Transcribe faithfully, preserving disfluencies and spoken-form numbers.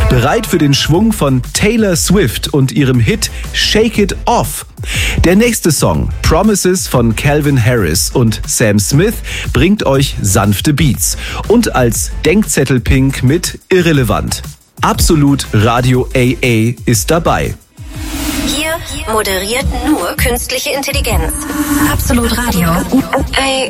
Bereit für den Schwung von Taylor Swift und ihrem Hit Shake It Off? Der nächste Song, Promises von Calvin Harris und Sam Smith, bringt euch sanfte Beats. Und als Denkzettel Pink mit Irrelevant. Absolut Radio A A ist dabei. Hier moderiert nur künstliche Intelligenz. Absolut Radio.